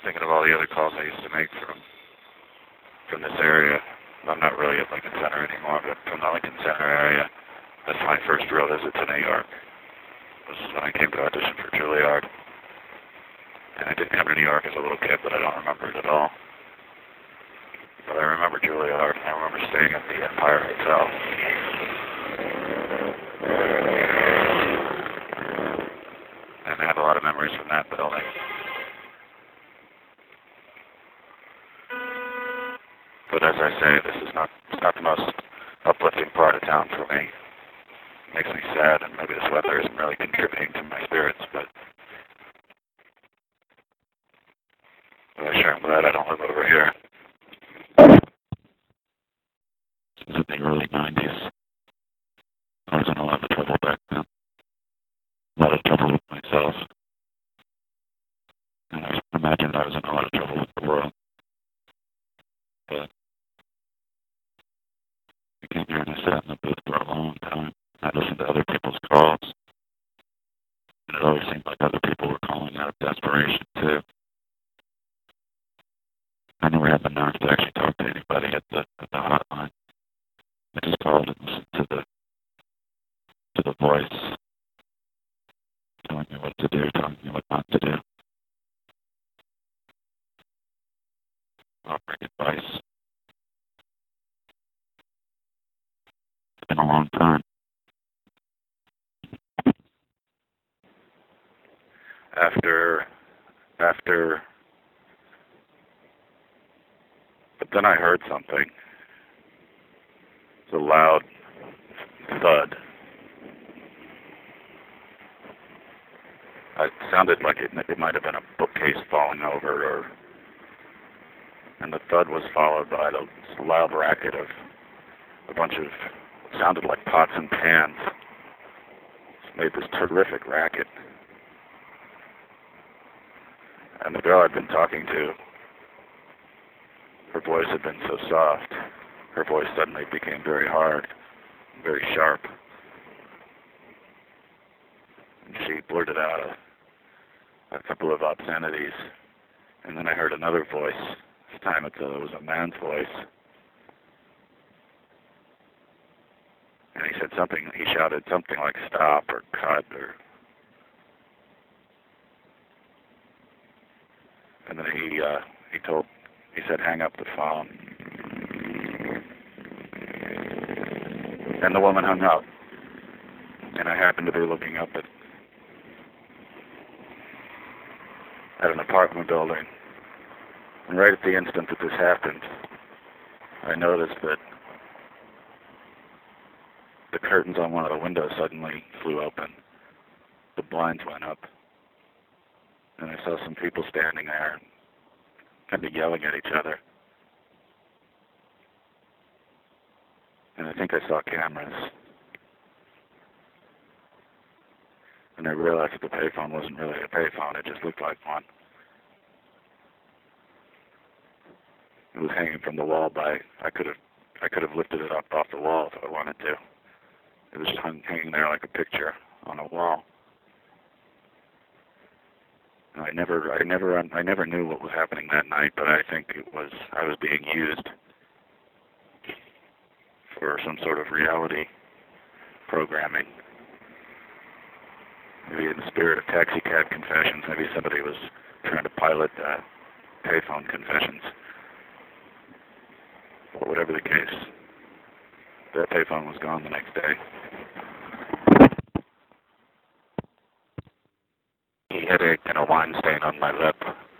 thinking of all the other calls I used to make from this area. I'm not really at Lincoln Center anymore, but from the Lincoln Center area, that's my first real visit to New York. This is when I came to audition for Juilliard. And I did come to New York as a little kid, but I don't remember it at all. But I remember Juilliard. I remember staying at the Empire Hotel. And I have a lot of memories from that building. But as I say, it's not the most uplifting part of town for me. It makes me sad, and maybe this weather isn't really contributing to my spirits, but I sure am glad I don't live over here. Since the early 90s, I was in a lot of trouble back then. A lot of trouble with myself. And I imagined I was in a lot of trouble with the world. But I came here and I sat in the booth for a long time. I listened to other people's calls. And it always seemed like other people were calling out of desperation, too. I never had the nerve to actually talk to anybody at the hotline. I just called and listened to the voice telling me what to do, telling me what not to do. Offering advice. It's been a long time. But then I heard something. It's a loud thud. It sounded like it might have been a bookcase falling over, and the thud was followed by the loud racket of a bunch of, it sounded like pots and pans. It made this terrific racket. And the girl I'd been talking to, her voice had been so soft. Her voice suddenly became very hard, very sharp. And she blurted out a couple of obscenities. And then I heard another voice. This time it was a man's voice. And he shouted something like stop or cut or... And then he said hang up the phone. And the woman hung up. And I happened to be looking up at an apartment building. And right at the instant that this happened, I noticed that the curtains on one of the windows suddenly flew open. The blinds went up. And I saw some people standing there, kind of yelling at each other. And I think I saw cameras. And I realized that the payphone wasn't really a payphone, it just looked like one. It was hanging from the wall I could have lifted it up off the wall if I wanted to. It was just hanging there like a picture on a wall. And I never knew what was happening that night, but I think I was being used for some sort of reality programming. Maybe in the spirit of Taxi Cab Confessions, maybe somebody was trying to pilot payphone confessions. But whatever the case, that payphone was gone the next day. A headache and a wine stain on my lip.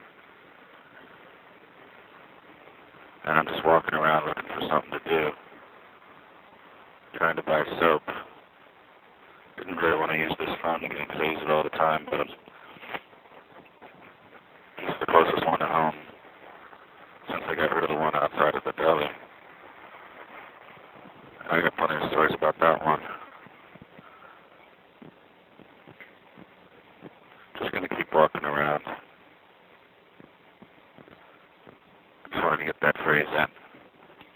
And I'm just walking around looking for something to do. Trying to buy soap. Didn't really want to use this phone again because I use it all the time, but it's the closest one to home since I got rid of the one outside of the deli. I got plenty of stories about that one.